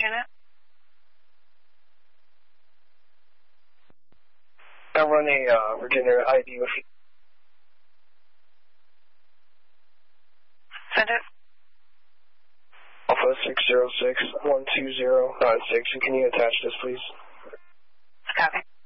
unit? I'll run a Virginia ID with you. Send it. Alpha 606-12096. Can you attach this, please? Copy.